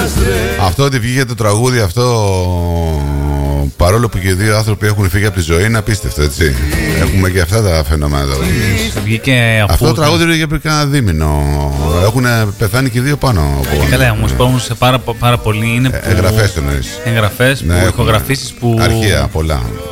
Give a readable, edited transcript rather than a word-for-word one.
Αυτό ότι βγήκε το τραγούδι αυτό, παρόλο που και οι δύο άνθρωποι έχουν φύγει από τη ζωή, είναι απίστευτο, έτσι. Έχουμε και αυτά τα φαινόμενα. Αυτό το τραγούδι βγήκε πριν κάνα δίμηνο. Έχουν πεθάνει και οι δύο πάνω. Καλά, όμως υπάρχουν σε πάρα πολύ. Είναι εγγραφές εννοείς. Εγγραφές, ηχογραφήσεις που. Αρχαία πολλά.